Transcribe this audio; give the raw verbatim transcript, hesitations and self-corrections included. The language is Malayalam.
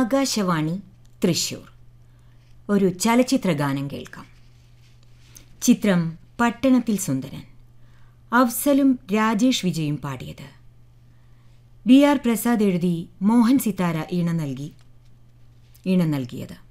ആകാശവാണി തൃശൂർ. ഒരു ചലച്ചിത്ര ഗാനം കേൾക്കാം. ചിത്രം പട്ടണത്തിൽ സുന്ദരൻ. അഫ്സലും രാജേഷ് വിജയും പാടിയത്. ബി ആർ പ്രസാദ് എഴുതി മോഹൻ സിത്താര ഈണം നൽകി ഈണം നൽകിയത്